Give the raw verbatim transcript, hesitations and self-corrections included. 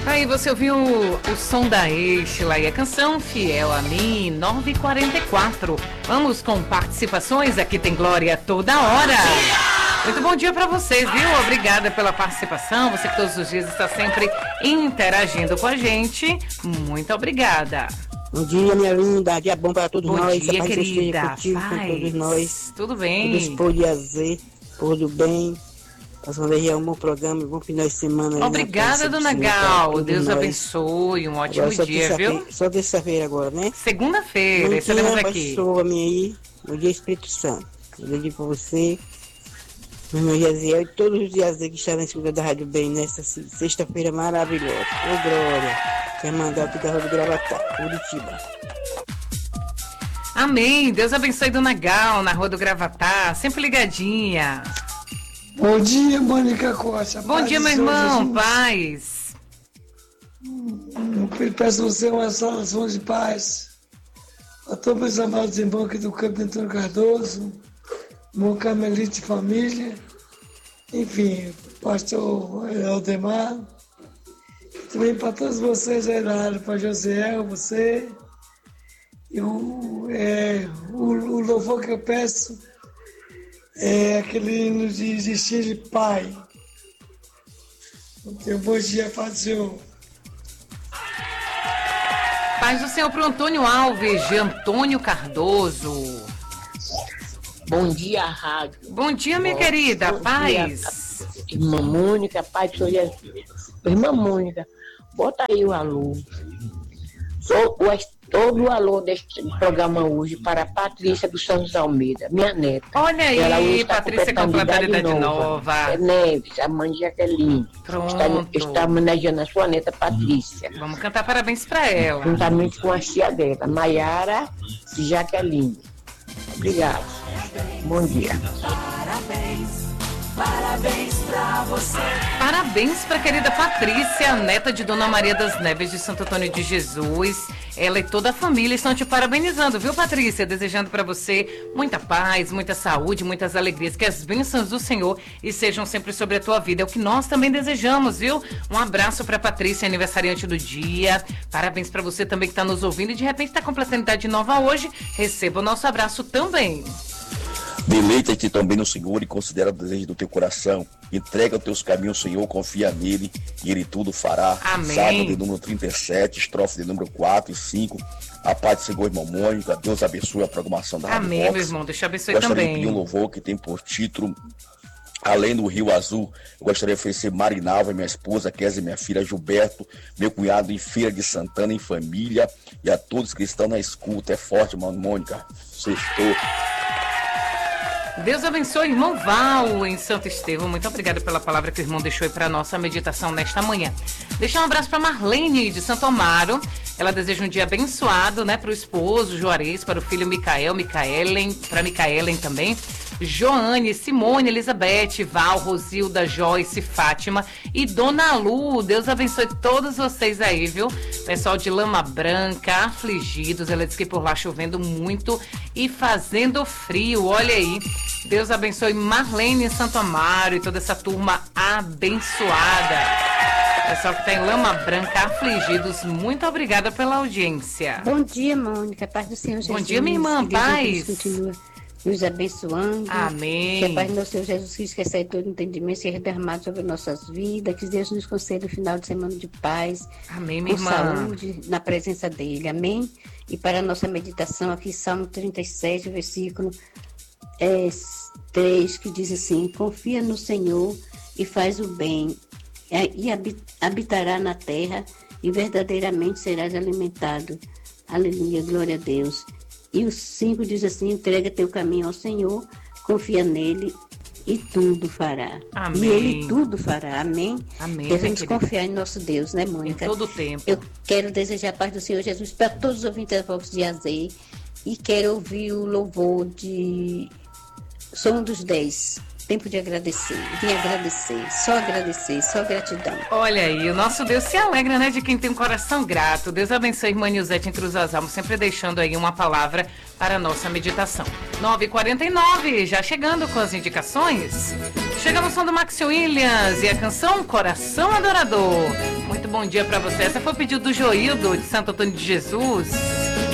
Aí você ouviu o, o som da Estela e a canção Fiel a Mim, nove e quarenta e quatro. Vamos com participações, aqui tem Glória toda hora. Muito bom dia para vocês, viu? Obrigada pela participação, você que todos os dias está sempre interagindo com a gente. Muito obrigada. Bom dia, minha linda. Dia bom para todos bom nós. Bom dia, querida. Contigo, com todos nós. Tudo bem? Todos por de azer, por do bem. Passando aí um bom programa, um bom final de semana. Obrigada, dona Gal. Deus nós. abençoe. Um ótimo agora, dia, viu? Só terça-feira agora, né? Segunda-feira, estaremos aqui. Abençoa minha aí. Bom dia, Espírito Santo. Eu digo para você, meu irmão Jaziel e todos os dias que estavam em cima da Rádio Bem nessa sexta-feira maravilhosa. Ô, Glória. Quer mandar aqui da Rua do Gravatá, Curitiba. Amém. Deus abençoe Dona Gal na Rua do Gravatá, sempre ligadinha. Bom dia, Mônica Costa. Bom paz dia, meu irmão. Jesus. Paz. Eu peço a você uma saudação de paz a todos meus amados irmãos aqui do Campo de Antônio Cardoso, meu Carmelite Família, enfim, pastor Aldemar, também para todos vocês aí na área, para Josiel, você, e o, é, o, o louvor que eu peço é aquele hino de existir de Pai. Um bom dia, Paz do Senhor. Paz do Senhor para o Antônio Alves, de Antônio Cardoso. Bom dia, rádio. Bom dia, minha bom, querida. Bom Paz. Dia, irmã Mônica, Paz do Senhor Jesus. Irmã Mônica, bota aí o alô. Sou o todo o alô deste programa hoje para a Patrícia dos Santos Almeida, minha neta. Olha aí, Patrícia completando idade nova. nova. É Neves, a mãe de Jaqueline. Pronto. Está, está homenageando a sua neta Patrícia. Vamos cantar parabéns para ela. Juntamente com a tia dela, Maiara e Jaqueline. Obrigado. Bom dia. Parabéns. Parabéns pra você. Parabéns pra querida Patrícia, neta de Dona Maria das Neves de Santo Antônio de Jesus. Ela e toda a família estão te parabenizando, viu, Patrícia? Desejando pra você muita paz, muita saúde, muitas alegrias. Que as bênçãos do Senhor estejam sempre sobre a tua vida. É o que nós também desejamos, viu? Um abraço pra Patrícia, aniversariante do dia. Parabéns pra você também que tá nos ouvindo e de repente tá completando idade nova hoje. Receba o nosso abraço também. Deleita-te também no Senhor e considera o desejo do teu coração. Entrega os teus caminhos ao Senhor, confia nele e ele tudo fará. Amém. Salmo de número trinta e sete, estrofe de número quatro e cinco. A paz do Senhor, irmão Mônica. Deus abençoe a programação da Rádio Amém, Vox. meu irmão. Deixa eu abençoe Gostaria também. de pedir um louvor que tem por título Além do Rio Azul. Eu gostaria de oferecer Marinalva, minha esposa, Kézia, minha filha Gilberto, meu cunhado em Feira de Santana, em família, e a todos que estão na escuta. É forte, irmão Mônica. Sextou. Deus abençoe, irmão Val, em Santo Estevão. Muito obrigada pela palavra que o irmão deixou aí para nossa meditação nesta manhã. Deixar um abraço para Marlene, de Santo Amaro. Ela deseja um dia abençoado, né, para o esposo Juarez, para o filho Micael, Micaelen, para Micaelen também. Joane, Simone, Elizabeth, Val, Rosilda, Joyce, Fátima e Dona Lu. Deus abençoe todos vocês aí, viu? Pessoal de Lama Branca, afligidos. Ela disse que por lá chovendo muito e fazendo frio. Olha aí. Deus abençoe Marlene, Santo Amaro e toda essa turma abençoada. Pessoal que está em Lama Branca, afligidos, muito obrigada pela audiência. Bom dia, Mônica. Paz do Senhor Jesus. Bom dia, minha irmã. Paz. Continua nos abençoando. Amém. Que a paz do nosso Senhor Jesus Cristo, que excede todo entendimento, seja derramado sobre nossas vidas. Que Deus nos conceda um final de semana de paz. Amém, minha com irmã. saúde, na presença dEle. Amém. E para a nossa meditação aqui, Salmo trinta e sete, versículo é, três, que diz assim: confia no Senhor e faz o bem, e habitará na terra, e verdadeiramente serás alimentado. Aleluia, glória a Deus. E o cinco diz assim: entrega teu caminho ao Senhor, confia nele e tudo fará. Amém. E ele tudo fará. Amém. Amém. Devemos confiar em nosso Deus, né, Mônica? Em todo o tempo. Eu quero desejar a paz do Senhor Jesus para todos os ouvintes da Vox de Azer e quero ouvir o louvor de Som dos Dez. Tempo de agradecer, vim agradecer, só agradecer, só gratidão. Olha aí, o nosso Deus se alegra, né, de quem tem um coração grato. Deus abençoe a irmã Nilzete em Cruz das Almas, sempre deixando aí uma palavra para a nossa meditação. nove e quarenta e nove, já chegando com as indicações. Chegamos ao som do Max Williams e a canção Coração Adorador. Muito Muito bom dia pra você. Essa foi o pedido do Joildo, de Santo Antônio de Jesus.